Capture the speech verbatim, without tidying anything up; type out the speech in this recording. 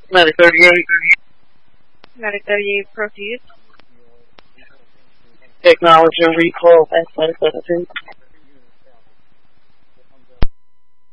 Medic thirty-eight. Medic thirty-eight, proceed. Acknowledging recall at seven seventeen.